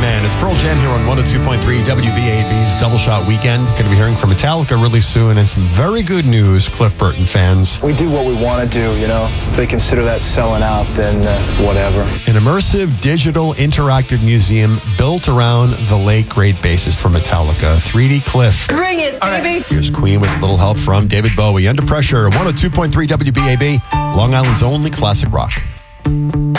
Man. It's Pearl Jam here on 102.3 WBAB's Double Shot Weekend. Going to be hearing from Metallica really soon, and some very good news, Cliff Burton fans. We do what we want to do, you know. If they consider that selling out, then whatever. An immersive digital interactive museum built around the late great bassist for Metallica, 3D Cliff. Bring it, baby. Here's Queen with a little help from David Bowie. Under Pressure, 102.3 WBAB, Long Island's only classic rock.